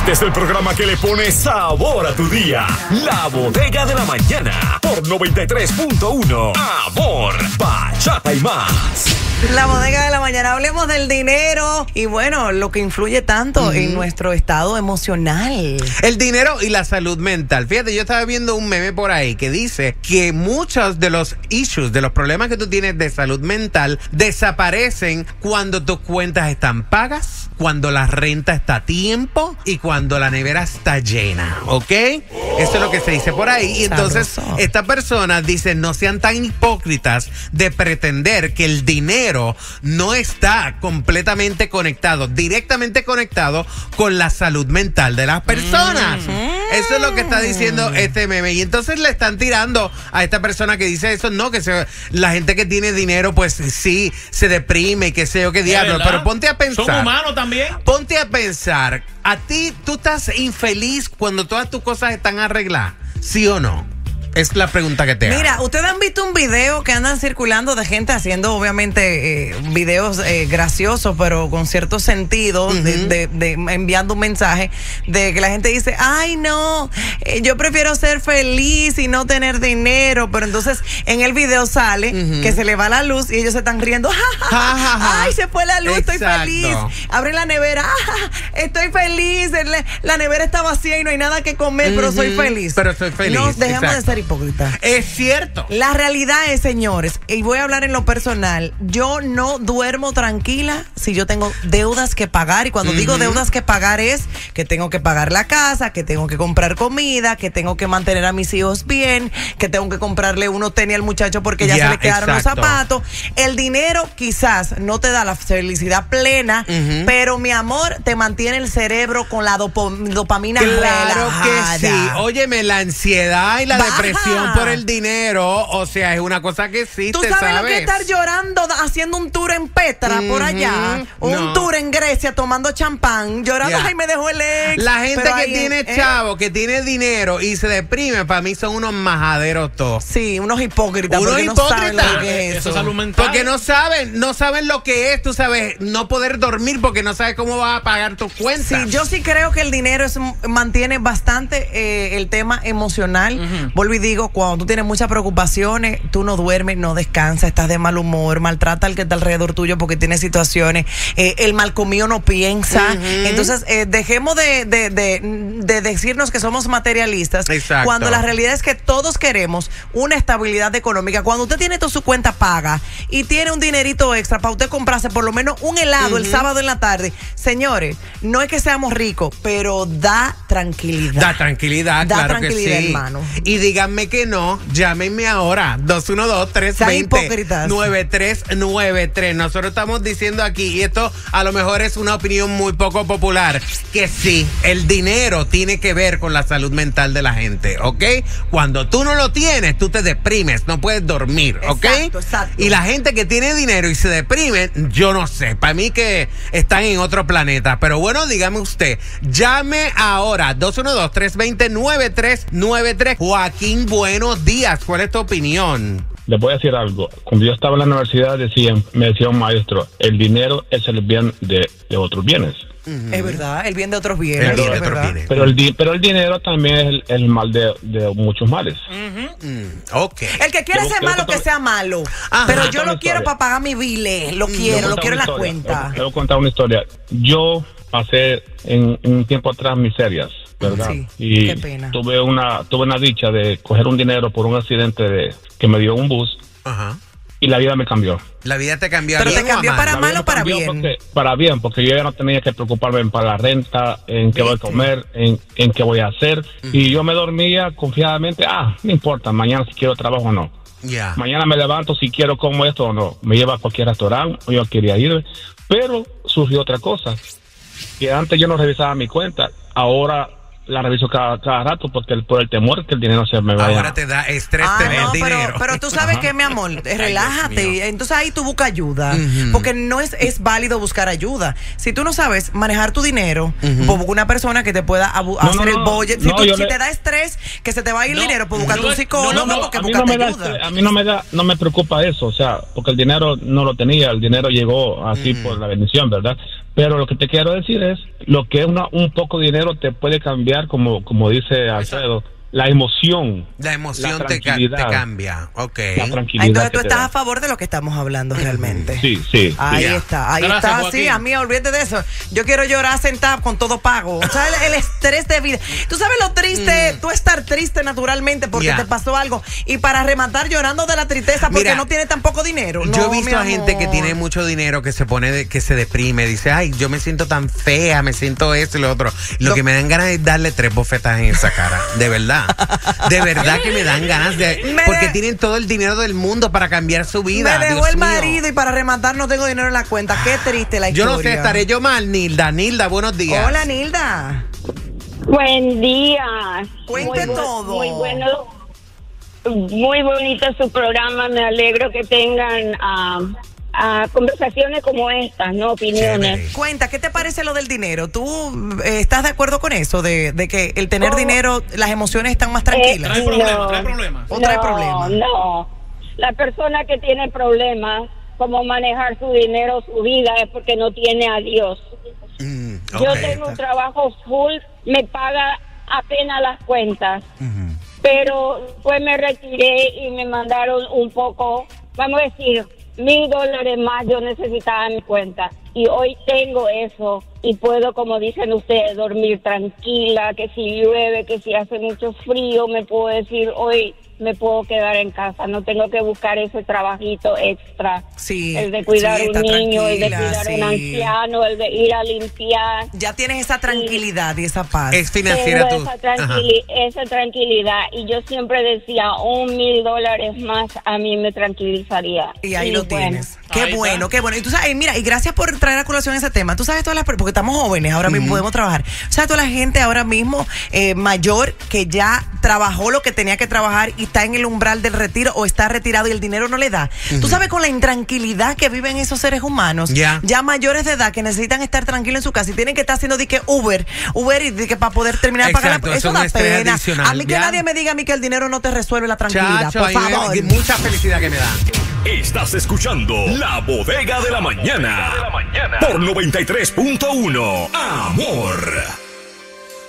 Este es el programa que le pone sabor a tu día. La Bodega de la Mañana por 93.1. Amor, bachata y más. La Bodega de la Mañana. Hablemos del dinero y bueno, lo que influye tanto en nuestro estado emocional. El dinero y la salud mental. Fíjate, yo estaba viendo un meme por ahí que dice que muchos de los issues, de los problemas que tú tienes de salud mental, desaparecen cuando tus cuentas están pagas, cuando la renta está a tiempo y cuando la nevera está llena, ¿ok? Eso es lo que se dice por ahí. Y entonces esta persona dice, no sean tan hipócritas de pretender que el dinero no está completamente conectado, directamente conectado con la salud mental de las personas. Eso es lo que está diciendo este meme. Y entonces le están tirando a esta persona que dice eso, no, que la gente que tiene dinero, pues sí, se deprime, que sé yo qué diablo. Pero ponte a pensar. Son humanos también. Ponte a pensar, a ti, ¿tú estás infeliz cuando todas tus cosas están arregladas? ¿Sí o no? Es la pregunta que te hago. Mira, ustedes han visto un video que andan circulando de gente haciendo, obviamente, videos graciosos, pero con cierto sentido, de enviando un mensaje de que la gente dice, ay, no, yo prefiero ser feliz y no tener dinero. Pero entonces en el video sale que se le va la luz y ellos se están riendo. Ay, se fue la luz, estoy feliz. Abre la nevera, estoy feliz. La nevera está vacía y no hay nada que comer, pero soy feliz. Pero soy feliz. No, dejemos de ser hipócrita. Es cierto. La realidad es, señores, y voy a hablar en lo personal, yo no duermo tranquila si yo tengo deudas que pagar. Y cuando digo deudas que pagar es que tengo que pagar la casa, que tengo que comprar comida, que tengo que mantener a mis hijos bien, que tengo que comprarle unos tenis al muchacho porque ya se le quedaron los zapatos. El dinero quizás no te da la felicidad plena, pero mi amor, te mantiene el cerebro con la dopamina claro relajada. Que sí. Óyeme, la ansiedad y la depresión por el dinero, o sea, es una cosa que existe, ¿tú sabes lo que es estar llorando haciendo un tour en Petra por allá? O un tour en Grecia tomando champán, llorando, ay, me dejó el ex. La gente que tiene chavo, que tiene dinero y se deprime, para mí son unos majaderos todos. Sí, unos hipócritas. Unos hipócritas. No saben lo que es eso. Salud mental. Porque no saben lo que es, tú sabes, no poder dormir porque no sabes cómo vas a pagar tus cuentas. Sí, yo sí creo que el dinero mantiene bastante el tema emocional. Vuelvo y digo, cuando tú tienes muchas preocupaciones, tú no duermes, no descansas, estás de mal humor, maltrata al que está alrededor tuyo porque tiene situaciones, el mal comido no piensa. Entonces, dejemos de decirnos que somos materialistas. Exacto. Cuando la realidad es que todos queremos una estabilidad económica. Cuando usted tiene toda su cuenta paga y tiene un dinerito extra para usted comprarse por lo menos un helado el sábado en la tarde, señores, no es que seamos ricos, pero da tranquilidad. Da tranquilidad, da claro tranquilidad, que sí. hermano. Y díganme que no, llámenme ahora, 212-320-9393. Nosotros estamos diciendo aquí, y esto a lo mejor es una opinión muy poco popular, que sí, el dinero tiene que ver con la salud mental de la gente, ¿ok? Cuando tú no lo tienes, tú te deprimes, no puedes dormir, ¿ok? Exacto. Y la gente que tiene dinero y se deprime, yo no sé, para mí que están en otro planeta. Pero bueno, dígame usted, llame ahora, 212-320-9393. Joaquín, buenos días, ¿cuál es tu opinión? Les voy a decir algo. Cuando yo estaba en la universidad me decía un maestro, el dinero es el bien de otros bienes. Es verdad, el bien de otros bienes. Pero el dinero también es el mal de muchos males. Okay. El que quiere ser malo, que sea malo. Pero yo lo quiero para pagar mi bile. Lo quiero en la cuenta. Le voy a contar una historia. Yo pasé en un tiempo atrás miserias, ¿verdad? Sí, y qué pena. tuve una dicha de coger un dinero por un accidente que me dio un bus. Y la vida me cambió. La vida te cambió. ¿Pero te cambió para mal o para bien? Para bien, porque yo ya no tenía que preocuparme para la renta, en qué voy a comer, en qué voy a hacer. Y yo me dormía confiadamente, no importa, mañana si quiero trabajo o no. Mañana me levanto si quiero como esto o no. Me lleva a cualquier restaurante, o yo quería ir. Pero surgió otra cosa, que antes yo no revisaba mi cuenta, ahora la reviso cada rato porque por el temor que el dinero se me vaya. Ahora te da estrés tener dinero. Pero tú sabes que, mi amor, relájate. Entonces ahí tú buscas ayuda. Porque no es válido buscar ayuda. Si tú no sabes manejar tu dinero, pues busca una persona que te pueda hacer el budget. Si te da estrés, que se te va a ir el dinero, pues busca un psicólogo porque buscaste ayuda. A mí no me preocupa eso, o sea, porque el dinero no lo tenía, el dinero llegó así por la bendición, ¿verdad? Pero lo que te quiero decir es, lo que es un poco de dinero te puede cambiar, como dice Alfredo, la emoción. La emoción te cambia, ok. La tranquilidad. Entonces tú estás a favor de lo que estamos hablando realmente. Sí. Ahí está, sí, a mí olvídate de eso. Yo quiero llorar sentada con todo pago. O sea, el estrés de vida. Tú sabes lo triste, tú estar triste naturalmente porque te pasó algo y para rematar llorando de la tristeza porque no tiene tan poco dinero. Yo he visto a gente que tiene mucho dinero que se pone, que se deprime, dice, ay, yo me siento tan fea, me siento esto y lo otro. Lo que me dan ganas es darle 3 bofetas en esa cara, de verdad. De verdad que me dan ganas de... Porque tienen todo el dinero del mundo para cambiar su vida. Me dejó el marido y para rematar no tengo dinero en la cuenta. Qué triste la historia. Yo no sé, estaré yo mal, Nilda. Nilda, buenos días. Hola, Nilda. Buen día. Cuente todo. Muy bueno. Muy bonito su programa. Me alegro que tengan conversaciones como estas, ¿no? Opiniones. Chévere. Cuenta, ¿qué te parece lo del dinero? ¿Tú estás de acuerdo con eso? De que el tener dinero, las emociones están más tranquilas. ¿Trae problemas? ¿O trae problemas? No. La persona que tiene problemas, como manejar su dinero, su vida, es porque no tiene a Dios. Yo tengo un trabajo full, me paga apenas las cuentas. Pero después me retiré y me mandaron un poco, vamos a decir, $1,000 más yo necesitaba en mi cuenta. Y hoy tengo eso y puedo, como dicen ustedes, dormir tranquila, que si llueve, que si hace mucho frío, me puedo decir, hoy me puedo quedar en casa, no tengo que buscar ese trabajito extra. Sí, el de cuidar un niño, el de cuidar un anciano, el de ir a limpiar. Ya tienes esa tranquilidad y esa paz. Es financiera tú. Esa tranquilidad. Y yo siempre decía, $1,000 más a mí me tranquilizaría. Y ahí lo tienes. Qué bueno, qué bueno. Y tú sabes, mira, y gracias por traer a colación ese tema. Tú sabes todas las, porque estamos jóvenes, ahora mismo podemos trabajar. O sea, toda la gente ahora mismo mayor que ya trabajó lo que tenía que trabajar y está en el umbral del retiro o está retirado y el dinero no le da. Tú sabes con la intranquilidad que viven esos seres humanos, ya mayores de edad que necesitan estar tranquilos en su casa y tienen que estar haciendo Uber y para poder terminar de pagar la... Eso da pena. A mí que nadie me diga a mí que el dinero no te resuelve la tranquilidad. Por favor. Mucha felicidad que me da. Estás escuchando La Bodega de la Mañana por 93.1 Amor.